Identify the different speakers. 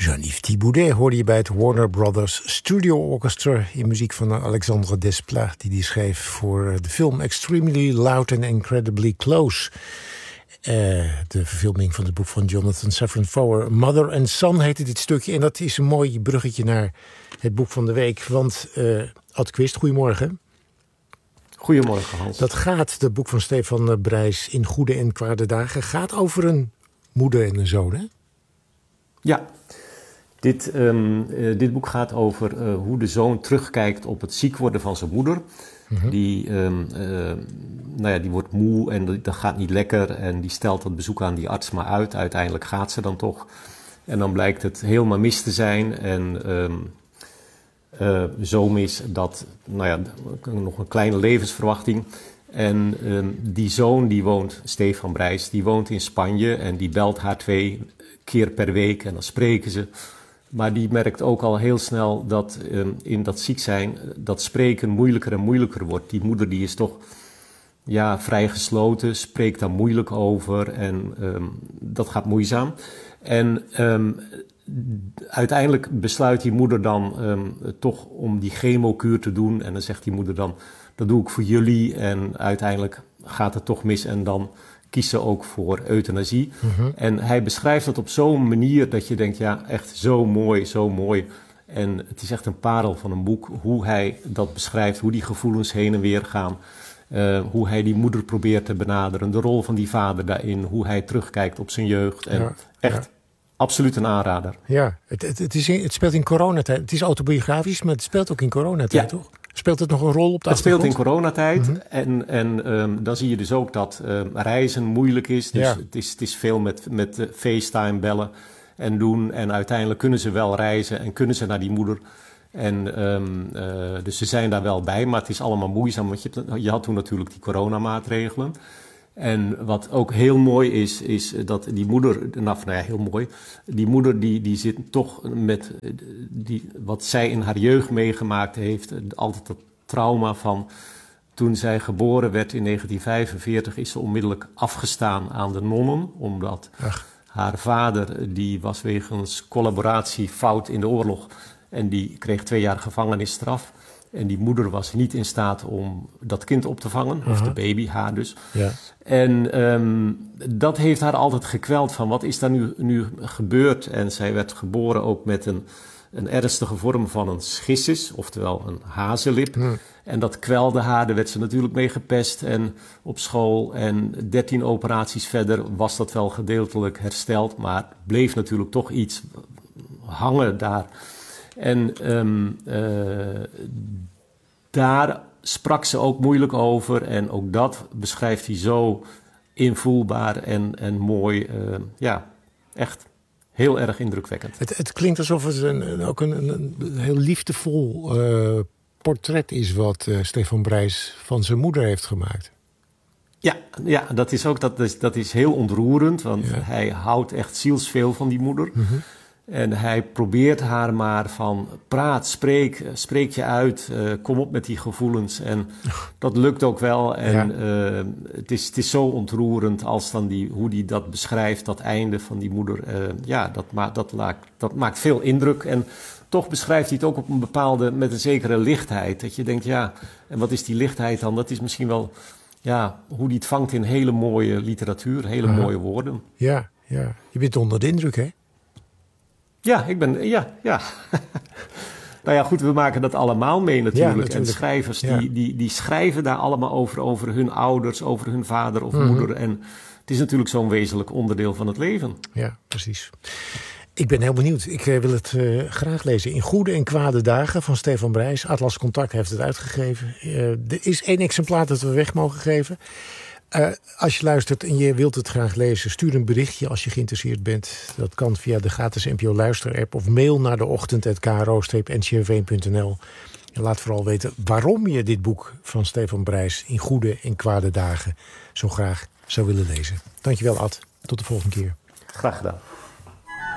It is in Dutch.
Speaker 1: Jean-Yves Thibaudet hoorde je bij het Warner Brothers Studio Orchestra in muziek van Alexandre Desplat, die schreef voor de film Extremely Loud and Incredibly Close. De verfilming van het boek van Jonathan Safran Foer. Mother and Son heette dit stukje. En dat is een mooi bruggetje naar het boek van de week. Want Ad Quist, goedemorgen.
Speaker 2: Goedemorgen, Hans.
Speaker 1: Dat boek van Stefan Brijs in Goede en Kwade Dagen gaat over een moeder en een zoon, hè?
Speaker 2: Ja, dit boek gaat over hoe de zoon terugkijkt op het ziek worden van zijn moeder. Mm-hmm. Die wordt moe en dat gaat niet lekker. En die stelt dat bezoek aan die arts maar uit. Uiteindelijk gaat ze dan toch. En dan blijkt het helemaal mis te zijn. En zo mis dat, nog een kleine levensverwachting. En die zoon, Stefan Brijs, die woont in Spanje. En die belt haar 2 keer per week en dan spreken ze. Maar die merkt ook al heel snel dat in dat ziek zijn, dat spreken moeilijker en moeilijker wordt. Die moeder die is toch vrij gesloten, spreekt daar moeilijk over en dat gaat moeizaam. En uiteindelijk besluit die moeder dan toch om die chemokuur te doen. En dan zegt die moeder dan, dat doe ik voor jullie. En uiteindelijk gaat het toch mis en dan kiest ze ook voor euthanasie. Mm-hmm. En hij beschrijft het op zo'n manier dat je denkt, ja, echt zo mooi, zo mooi. En het is echt een parel van een boek, hoe hij dat beschrijft, hoe die gevoelens heen en weer gaan. Hoe hij die moeder probeert te benaderen, de rol van die vader daarin, hoe hij terugkijkt op zijn jeugd. En absoluut een aanrader.
Speaker 1: Ja, het speelt in coronatijd. Het is autobiografisch, maar het speelt ook in coronatijd, toch? Speelt het nog een rol op de achtergrond?
Speaker 2: Het speelt in coronatijd. Mm-hmm. En dan zie je dus ook dat reizen moeilijk is. Dus het is veel met FaceTime bellen en doen. En uiteindelijk kunnen ze wel reizen en kunnen ze naar die moeder. En dus ze zijn daar wel bij, maar het is allemaal moeizaam. Want je had toen natuurlijk die coronamaatregelen. En wat ook heel mooi is dat die moeder, heel mooi, die moeder die zit toch met wat zij in haar jeugd meegemaakt heeft, altijd dat trauma van toen zij geboren werd in 1945 is ze onmiddellijk afgestaan aan de nonnen, omdat haar vader, die was wegens collaboratiefout in de oorlog en die kreeg 2 jaar gevangenisstraf. En die moeder was niet in staat om dat kind op te vangen, of de baby, haar dus. Ja. En dat heeft haar altijd gekweld van wat is daar nu gebeurd. En zij werd geboren ook met een ernstige vorm van een schissus, oftewel een hazenlip. En dat kwelde haar, daar werd ze natuurlijk mee gepest en op school. En 13 operaties verder was dat wel gedeeltelijk hersteld, maar bleef natuurlijk toch iets hangen daar. En daar sprak ze ook moeilijk over. En ook dat beschrijft hij zo invoelbaar en mooi. Echt heel erg indrukwekkend.
Speaker 1: Het klinkt alsof het ook een heel liefdevol portret is wat Stefan Brijs van zijn moeder heeft gemaakt.
Speaker 2: Ja, dat is heel ontroerend. Want hij houdt echt zielsveel van die moeder. Mm-hmm. En hij probeert haar maar van praat, spreek je uit, kom op met die gevoelens. En dat lukt ook wel. En het is zo ontroerend als dan hoe die dat beschrijft, dat einde van die moeder. Dat maakt veel indruk. En toch beschrijft hij het ook met een zekere lichtheid. Dat je denkt, en wat is die lichtheid dan? Dat is misschien wel hoe die het vangt in hele mooie literatuur, hele mooie woorden.
Speaker 1: Ja. Je bent onder de indruk, hè?
Speaker 2: Ja, ik ben, Nou ja, goed, we maken dat allemaal mee natuurlijk. En schrijvers die schrijven daar allemaal over hun ouders, over hun vader of moeder. En het is natuurlijk zo'n wezenlijk onderdeel van het leven. Ja,
Speaker 1: precies. Ik ben heel benieuwd. Ik wil het graag lezen. In Goede en Kwade Dagen van Stefan Brijs. Atlas Contact heeft het uitgegeven. Er is 1 exemplaar dat we weg mogen geven. Als je luistert en je wilt het graag lezen, stuur een berichtje als je geïnteresseerd bent. Dat kan via de gratis NPO Luister-app of mail naar de ochtend@kro-ncrv.nl. En laat vooral weten waarom je dit boek van Stefan Brijs in Goede en Kwade Dagen zo graag zou willen lezen. Dankjewel, Ad. Tot de volgende keer.
Speaker 2: Graag gedaan.